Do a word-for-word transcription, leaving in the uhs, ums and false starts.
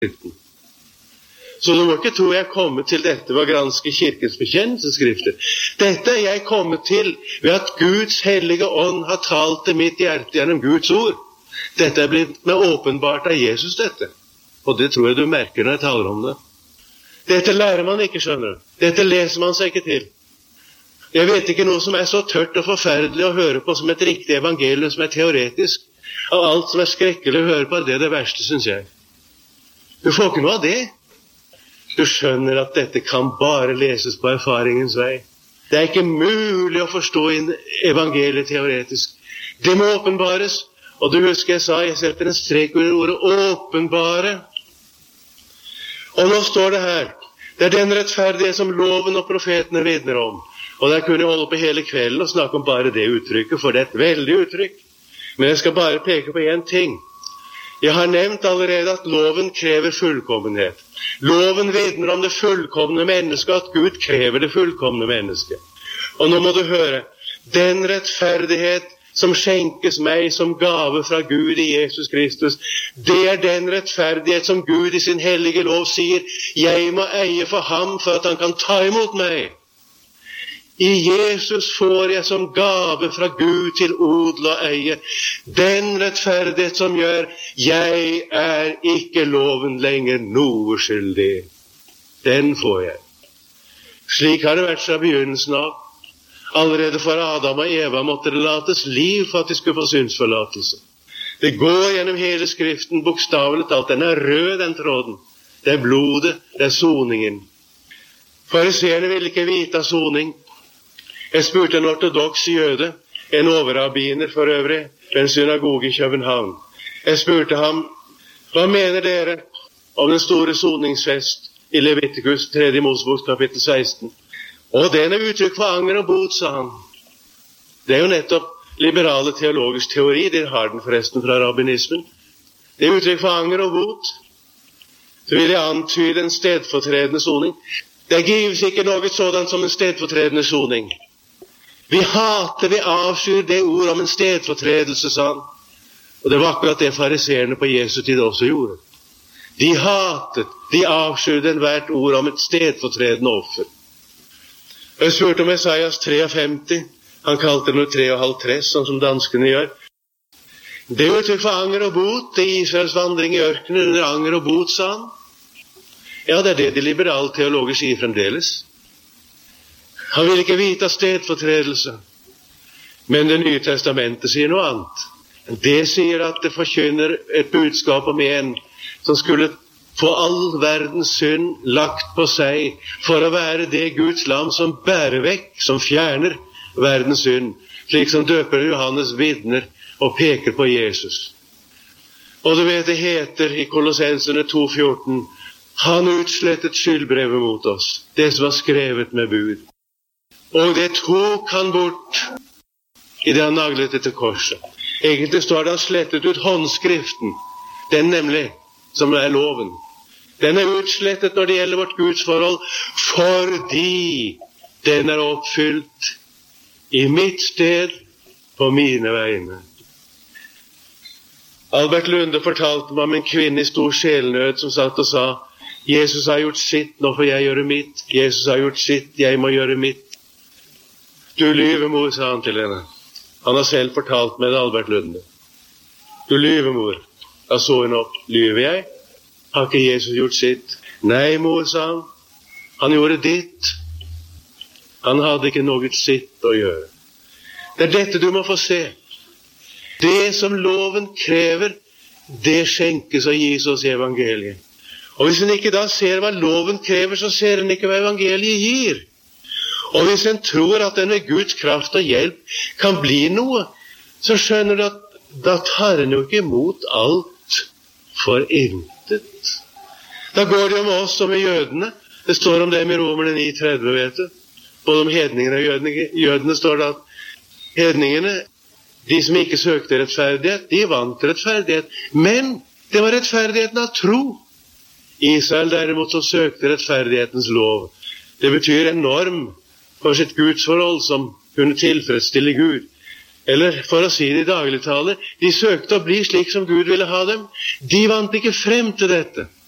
Så du må ikke tro jeg er kommet til dette ved å granske kirkens bekjennelsesskrifter. Dette er jeg kommet til ved at Guds hellige ånd har talt til mitt hjerte gjennom Guds ord. Dette er blitt med åpenbart av Jesus, dette. Og det tror jeg du merker når jeg taler om det. Dette lærer man ikke, skjønner du. Dette leser man seg ikke til. Jeg vet ikke noe som er så tørt og forferdelig å høre på som et riktig evangelium som er teoretisk. Av alt som er skrekkelig å høre på, det er det verste, synes jeg. Du får ikke noe av det. Du skjønner at dette kan bare leses på erfaringens vei. Det er ikke mulig å forstå evangeliet teoretisk. Det må åpenbares. Og du husker jeg sa, jeg setter en strek under ordet åpenbare. Og nå står det her, det er den rettferdighet som loven og profetene vitner om. Og der kunne jeg holde på hele kvelden og snakke om bare det uttrykket, for det er et veldig uttrykk. Men jeg skal bare peke på en ting. Jeg har nevnt allerede at loven krever fullkommenhet. Loven vitner om det fullkomne mennesket, at Gud krever det fullkomne mennesket. Og nå må du høre, den rettferdighet som skjenkes meg som gave fra Gud i Jesus Kristus, det er den rettferdighet som Gud i sin hellige lov sier, jeg må eie for ham for at han kan ta imot meg. I Jesus får jeg som gave fra Gud til odel og eie den rettferdighet som gjør, jeg er ikke loven lenger noe skyldig. Den får jeg. Slik har det vært fra begynnelsen av. Allerede for Adam og Eva måtte det lates liv for at de skulle få synsforlatelse. Det går gjennom hele skriften, bokstavelig talt. Den er rød, den tråden. Det er blodet, det er soningen. Fariseerne ville ikke vite av soning. Jeg spurte en ortodoks jøde, en overrabbiner for øvrig, ved en synagoge i København. Jeg spurte ham, hva mener dere om den store soningsfest i Leviticus, tredje Mosebok, kapittel seksten? Og den er uttrykk for anger og bot, sa han. Det er jo nettopp liberale teologisk teori, det har den forresten fra rabbinismen. Det er uttrykk for anger og bot. Så vil jeg antyde en stedfortredende soning. Det gives ikke noe sådan som en stedfortredende soning. Vi hater, vi avskyr det ord om en stedfortredelse, sa han. Og det var akkurat det fariseerne på Jesu tid også gjorde. De hatet, de avskyrde hvert ord om et stedfortredende offer. Jeg spurte om Esaias femtitre, han kalte det noe tre og halv tress, sånn som danskene gjør. Det er uttrykk for anger og bot, det er Israels vandring i ørkenen under anger og bot, sa han. Ja, det er det de liberale teologer sier fremdeles. Han vil ikke vite av stedfortredelse. Men Det nye testamentet sier noe annet. Det sier at det forkynner et budskap om en som skulle få all verdens synd lagt på seg for å være det Guds lam som bærer vekk, som fjerner verdens synd, slik som døper Johannes vitner og peker på Jesus. Og du vet det heter i Kolossenserne to fjorten, han utslettet skyldbrevet mot oss, det som var skrevet med bud. Og det tok han bort i det han naglet det til korset. Egentlig står det han slettet ut håndskriften, den nemlig, som er loven. Den er utslettet når det gjelder vårt Guds forhold, fordi den er oppfylt i mitt sted på mine vegne. Albert Lunde fortalte meg om en kvinne i stor sjelnød som satt og sa, Jesus har gjort sitt, nå får jeg gjøre mitt. Jesus har gjort sitt, jeg må gjøre mitt. Du lyver, mor, sa han til henne. Han har selv fortalt med Albert Lunde. Du lyver, mor. Da så hun opp. Lyver jeg? Har ikke Jesus gjort sitt? Nei, mor, sa han. Han gjorde ditt. Han hadde ikke noe sitt å gjøre. Det er dette du må få se. Det som loven krever, det skjenkes og gis oss i evangeliet. Og hvis en ikke da ser hva loven krever, så ser en ikke hva evangeliet gir. Og hvis en tror at en med Guds kraft og hjelp kan bli noe, så skjønner du at da tar en jo ikke imot alt for intet. Da går det jo med oss som med jødene. Det står om dem i Romerne ni tretti, vet du. Både om hedningene og jødene, jødene står det at hedningene, de som ikke søkte rettferdighet, de vant rettferdighet. Men det var rettferdigheten av tro. Israel derimot som søkte rettferdighetens lov. Det betyr en norm for sitt gudsforhold som kunne tilfredsstille Gud. Eller for å si det i dagligtale, de søkte å bli slik som Gud ville ha dem. De vant ikke frem til dette.